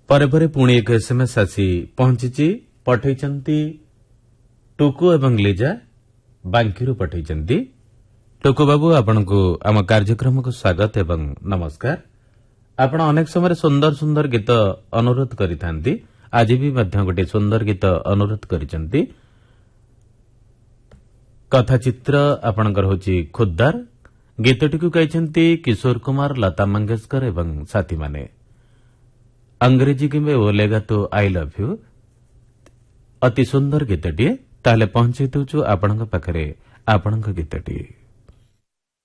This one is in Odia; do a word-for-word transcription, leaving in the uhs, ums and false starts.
ପରେ ପରେ ପୁଣି ଏକ ଏସ୍ଏମ୍ଏସ୍ ଆସି ପହଞ୍ଚିଛି। ପଠାଇଛନ୍ତି ଟୁକୁ ଏବଂ ଲିଜା ବାଙ୍କିରୁ ପଠାଇଛନ୍ତି। ଟୁକୁ ବାବୁ, ଆପଣଙ୍କୁ ଆମ କାର୍ଯ୍ୟକ୍ରମକୁ ସ୍ୱାଗତ ଏବଂ ନମସ୍କାର। ଆପଣ ଅନେକ ସମୟରେ ସୁନ୍ଦର ସୁନ୍ଦର ଗୀତ ଅନୁରୋଧ କରିଥାନ୍ତି। ଆଜି ବି ମଧ୍ୟ ଗୋଟିଏ ସୁନ୍ଦର ଗୀତ ଅନୁରୋଧ କରିଛନ୍ତି। କଥାଚିତ୍ର ଆପଣଙ୍କର ହେଉଛି ଖୁଦ୍ଦାର। ଗୀତଟିକୁ ଗାଇଛନ୍ତି କିଶୋର କୁମାର, ଲତା ମଙ୍ଗେଶକର ଏବଂ ସାଥୀମାନେ। अंग्रेजी कि बोलेगा तो आई लव यू अति सुंदर गीतटीए। ताहले पहुंचाई देउछु आपणक पाखरे आपणक गीतटी।